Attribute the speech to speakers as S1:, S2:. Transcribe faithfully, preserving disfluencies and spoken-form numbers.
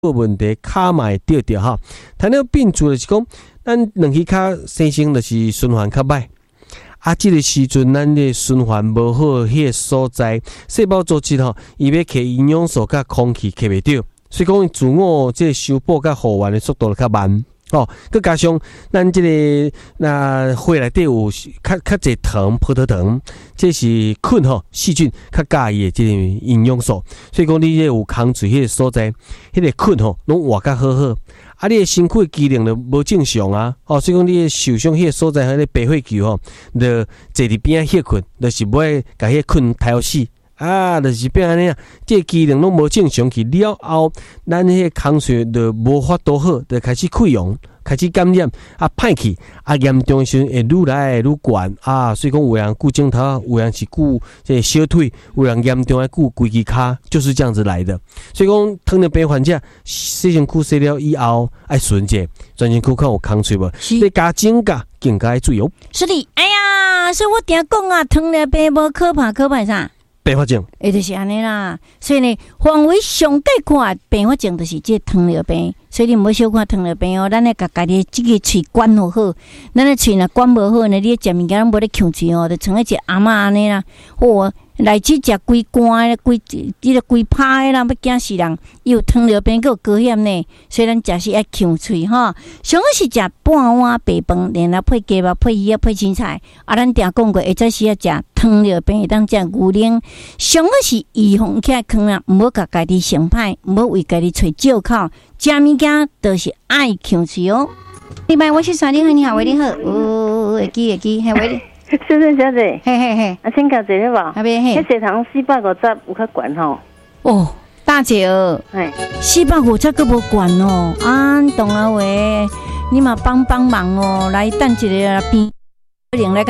S1: 个问题卡嘛会着着哈。糖尿病主就是讲，咱两只脚生成就是循环较歹。啊，即、这个时阵，咱的循环无好，迄个所在细胞组织吼，伊要摕营养素甲空气摕袂着，所以讲自我即个修补甲复原的速度就较慢。哦，佮加上咱即、这个那血内底有较较侪糖、葡萄糖，这是菌吼细菌较介意的即个营养素，所以讲你有空嘴迄个所在，迄、那个菌吼拢活较好好。啊，你的身躯机能就无正常啊，哦，所以讲你受伤迄个所在，迄个白血球吼，就坐伫边仔血菌，就是要甲迄个菌杀死。啊，就是变安尼啊，这个机能拢无正常去了后，咱迄个空穴就无法度好，就开始溃疡，开始感染，啊歹去，啊严重的时阵会愈来愈悬啊，所以讲有人骨镜头，有人是骨这个小腿，有人严重的骨规支骹，就是这样子来的。所以讲糖尿病患者洗身躯洗了以后，爱顺者，全身躯看有空穴无？你加增加更加注意哦。
S2: 是的，哎呀，所以我定讲啊，糖尿病无可怕，可怕啥？
S1: 并发症，
S2: 诶，就是安尼啦。所以呢，范围上界看并发症就是这糖尿病。所以你唔好小看糖尿病哦，咱咧家家己这个喙管好好，咱咧喙若管无好呢，你食物件拢无咧呛喙哦，就像一只阿嬷安尼啦。哦，来去食规干咧，规你个规拍诶啦，要惊死人。伊有糖尿病，佮有高险呢，所以咱食是爱呛喙吼。上好是食半碗白饭，然后配鸡肉、配鱼啊、配青菜。啊，咱定讲过，会早时啊食糖尿病，会当食牛奶。上好是预防起来坑啊，唔好甲家己伤歹，唔好为家己找借口。食物件都是爱强气哦。你好，我是沙你好，你好，喂，你好，哦，会记会记，系喂。
S3: 先生小姐，
S2: 嘿嘿嘿，
S3: 啊，请教一下无？
S2: 阿边嘿，
S3: 迄血糖四百五十有较悬吼？
S2: 哦，大姐儿，
S3: 嘿，
S2: 四百五十个无悬哦，啊，懂啊喂，你嘛帮帮忙哦，来等一个边，可能来。